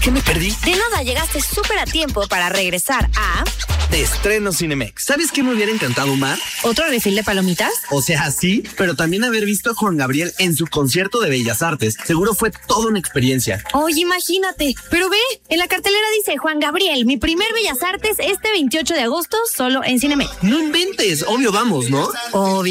qué me perdí? De nada, llegaste súper a tiempo para regresar a... De estreno Cinemex. ¿Sabes qué me hubiera encantado, Mar? ¿Otro refil de palomitas? O sea, sí, pero también haber visto a Juan Gabriel en su concierto de Bellas Artes. Seguro fue toda una experiencia. Oye, imagínate. Pero ve, en la cartelera dice Juan Gabriel, mi primer Bellas Artes este 28 de agosto, solo en Cinemex. No inventes, obvio vamos, ¿no? Obvio.